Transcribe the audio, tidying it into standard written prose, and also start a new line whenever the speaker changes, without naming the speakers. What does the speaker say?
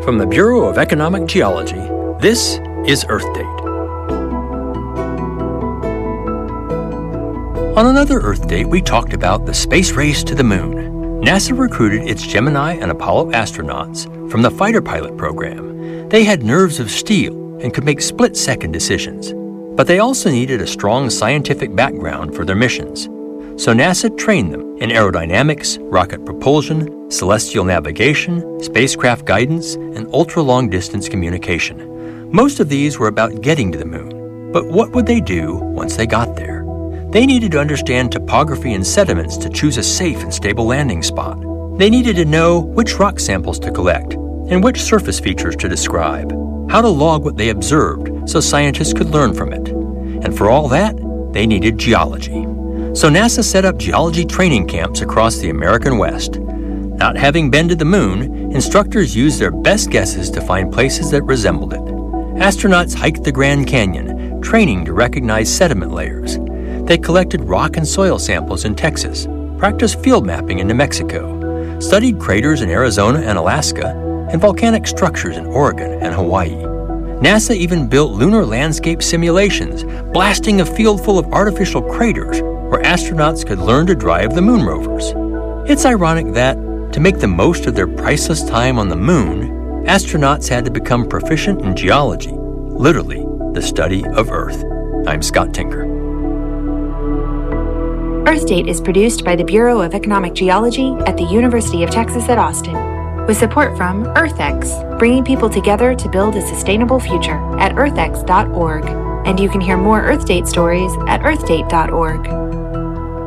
From the Bureau of Economic Geology, this is Earth Date. On another Earth Date, we talked about the space race to the moon. NASA recruited its Gemini and Apollo astronauts from the fighter pilot program. They had nerves of steel and could make split-second decisions. But they also needed a strong scientific background for their missions. So NASA trained them in aerodynamics, rocket propulsion, celestial navigation, spacecraft guidance, and ultra-long-distance communication. Most of these were about getting to the moon. But what would they do once they got there? They needed to understand topography and sediments to choose a safe and stable landing spot. They needed to know which rock samples to collect and which surface features to describe, how to log what they observed so scientists could learn from it. And for all that, they needed geology. So NASA set up geology training camps across the American West. Not having been to the moon, instructors used their best guesses to find places that resembled it. Astronauts hiked the Grand Canyon, training to recognize sediment layers. They collected rock and soil samples in Texas, practiced field mapping in New Mexico, studied craters in Arizona and Alaska, and volcanic structures in Oregon and Hawaii. NASA even built lunar landscape simulations, blasting a field full of artificial craters where astronauts could learn to drive the moon rovers. It's ironic that, to make the most of their priceless time on the moon, astronauts had to become proficient in geology, literally the study of Earth. I'm Scott Tinker.
Earth Date is produced by the Bureau of Economic Geology at the University of Texas at Austin, with support from EarthX, bringing people together to build a sustainable future at earthx.org. And you can hear more Earth Date stories at earthdate.org.